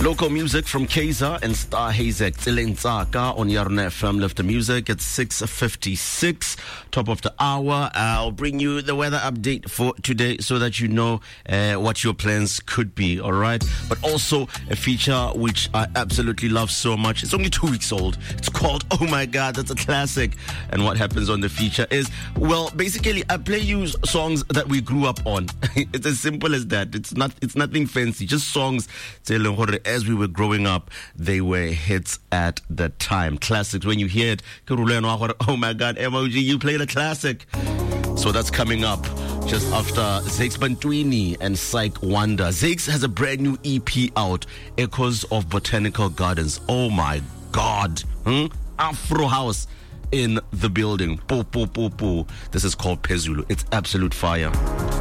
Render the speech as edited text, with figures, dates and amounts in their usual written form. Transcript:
Local music from Kaiser and Star Hazek. Tilensaka on Yarna FM. Lift the music at 6:56. Top of the hour. I'll bring you the weather update for today so that you know what your plans could be. All right. But also a feature which I absolutely love so much. It's only 2 weeks old. It's called Oh My God. That's a classic. And what happens on the feature is, well, basically I play you songs that we grew up on. It's as simple as that. It's nothing fancy. Just songs as we were growing up, they were hits at the time. Classics. When you hear it, oh my God, MOG, you played a classic. So that's coming up just after Zakes Bantwini and Psych Wonder. Zakes has a brand new EP out, Echoes of Botanical Gardens. Oh my God. Afro House in the building. This is called Pezulu. It's absolute fire.